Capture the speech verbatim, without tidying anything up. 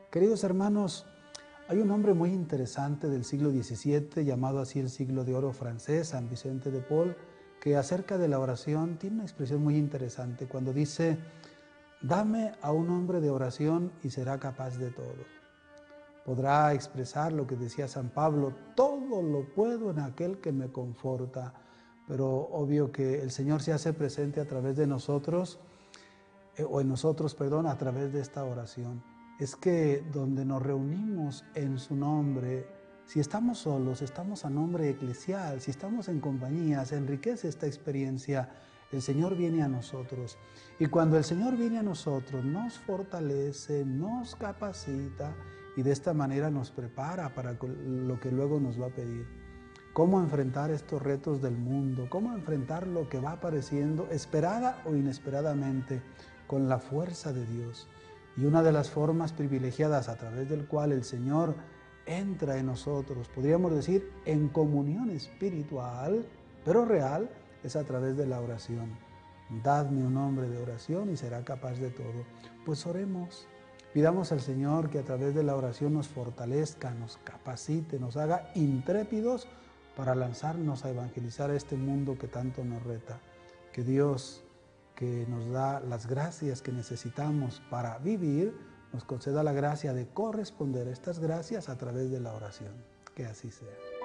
Queridos hermanos, hay un hombre muy interesante del siglo diecisiete, llamado así el siglo de oro francés, San Vicente de Paul, que acerca de la oración tiene una expresión muy interesante cuando dice: dame a un hombre de oración y será capaz de todo. Podrá expresar lo que decía San Pablo: todo lo puedo en aquel que me conforta. Pero obvio que el Señor se hace presente a través de nosotros, eh, o en nosotros, perdón, a través de esta oración. Es que donde nos reunimos en su nombre, si estamos solos, estamos a nombre eclesial, si estamos en compañía, se enriquece esta experiencia. El Señor viene a nosotros, y cuando el Señor viene a nosotros, nos fortalece, nos capacita, y de esta manera nos prepara para lo que luego nos va a pedir. Cómo enfrentar estos retos del mundo, cómo enfrentar lo que va apareciendo, esperada o inesperadamente, con la fuerza de Dios. Y una de las formas privilegiadas a través del cual el Señor entra en nosotros, podríamos decir en comunión espiritual, pero real, es a través de la oración. Dadme un hombre de oración y será capaz de todo. Pues oremos, pidamos al Señor que a través de la oración nos fortalezca, nos capacite, nos haga intrépidos para lanzarnos a evangelizar a este mundo que tanto nos reta. Que Dios, que nos da las gracias que necesitamos para vivir, nos conceda la gracia de corresponder a estas gracias a través de la oración. Que así sea.